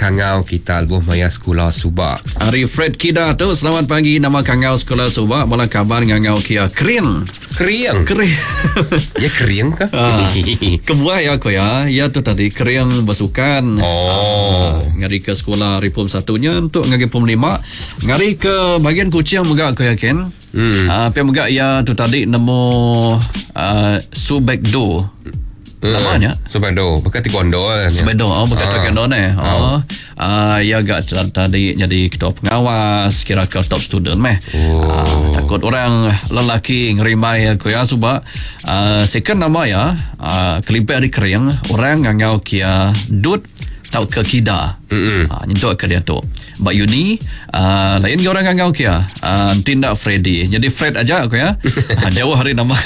kangau kita Albuh Maya Sekolah Subak. Hari Fred Kida tu, selamat pagi. Nama kangau Sekolah Subak, malah kabar ngangau kia kering. Kering. Ya kering kah? Kebuah ya ko ya. Ya tu tadi kering bersukan. Ngari ke sekolah Ripum satunya untuk ngari Pum 5. Ngari ke bagian kucing megak ko ya Ken. Tapi megak ya tu tadi nemu Subekdo. Namanya Subekdo, bekat taekwondo kan. Subekdo, bekat taekwondo ni. Ya agak tadi jadi ketua pengawas, kira ke top student meh. Takut orang lelaki ngerimai aku ya sebab second nama ya kelipet di kering orang ngangau kia dut tau ke kida. Nyentuk ke dia tu. Mbak Yuni lain ke orang ngangau kia tindak Freddy. Jadi Fred aja aku ya. Jauh hari nama.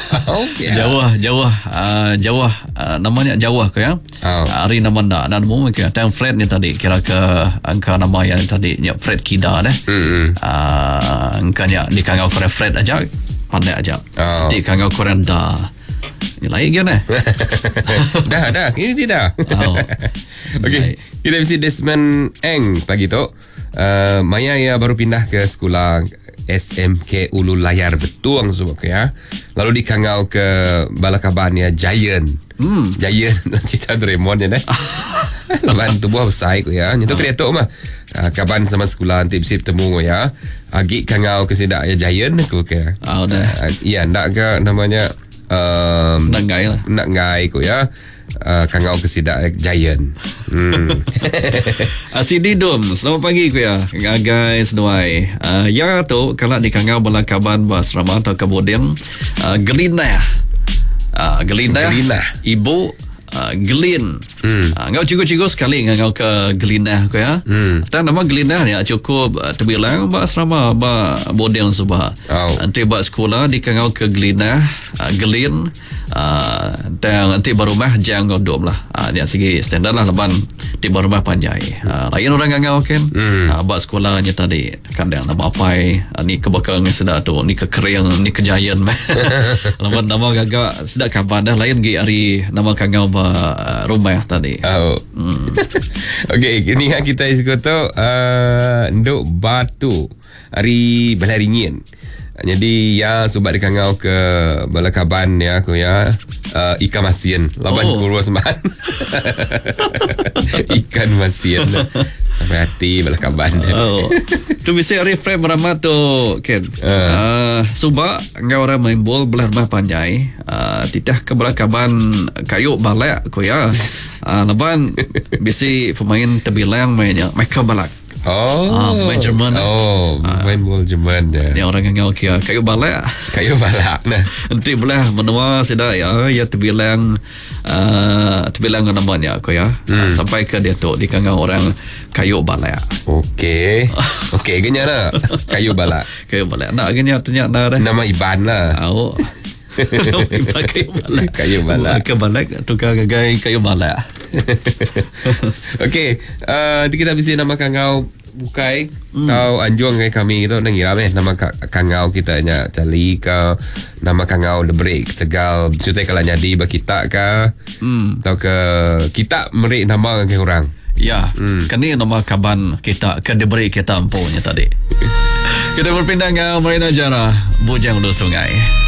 Jauh namanya jauh aku ya. Hari nama ndak dan mu ke tang Fred ni tadi kira ke angka nama yang tadi Fred Kida deh. Angkanya di kangau ke Fred aja pandai aja. Di kangau ke dah. Ini lain kan Dah ini tidak. Okey, kita visit Desmond Eng pagi tu. Maya ya baru pindah ke sekolah SMK Ulu Layar Betuang sebab ya. Lalu dikangau ke Balakaban ya Giant. Giant cerita Doraemon ya deh. Laban tubuh besar ko ya. Nyentuh kreator mah. Kaban sama sekolah nanti bisa bertemu ya. Agi kangau ke sedak ya Giant aku ke. Ya ndak ke namanya nak ngai ko ya. Kangau ke sedak Giant. Sidi Dum, selamat pagi ku ya. Guys, doai. Ya tu kalau di kangau Balakaban Basrama atau Kabodin Gelinah. Gelinah. Ibu Gelin. Ngau cikgu-cikgu sekali ngau ke Gelinah ko ya. Dan nama Gelinah ni cukup terbilang ba asrama ba bodeng subah. Nanti ba sekolah di kangau ke Gelinah, Gelin. Dan nanti baru mah jangan godom lah. Dia segi standard lah leban di baru mah panjai. Lain orang ngau kan. Ba sekolahnya tadi kadang nama apai ni kebakang sedar tu, ni ke kering, ni ke Giant mah. Leban nama gagak sedar kapan dah lain gi hari nama kangau rumah tadi. Okey, ini kita isuto nduk batu hari Balaringin. Jadi ya sebab dikangau ke Balakaban ya aku ya ikan masin laban kurus man. Ikan masin sampai hati Balakaban. Tu bisa refresh beramat tu Ken. Sebab ngau orang main bol belah rumah panjai tidak ke Balakaban kayu balak ko ya. Laban bisa pemain terbilang mainnya Michael Balak. Main Jerman. Main bola Jerman dah. Yang orang ngau kia kayu balak. Nah. Nanti belah menua sedar ya terbilang namanya aku ya. Sampai ke dia tu di kangau orang kayu balak. Okey genya lah. Kayu balak. Nak genya tu dah. Nama Iban lah. Kayu balak. Tukar gagai kayu balak. Okey, kita bisa nama kangau bukai kau anjuang kami itu nengira nama kangau kita nya cali ke nama kangau the break Tegal sutai kalau jadi bakita ke atau ke kita meri nama ke orang. Ya, kan ni nama kaban kita ke the break kita empunya tadi. Kita berpindah ke Marina Jara, Bujang Hulu Sungai.